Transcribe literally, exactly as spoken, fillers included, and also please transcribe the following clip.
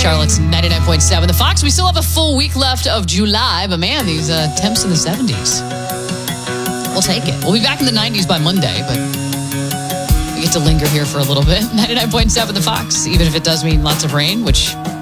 Charlotte's ninety-nine point seven. The Fox, we still have a full week left of July, but man, these uh, temps in the seventies. We'll take it. We'll be back in the nineties by Monday, but we get to linger here for a little bit. ninety-nine point seven The Fox, even if it does mean lots of rain, which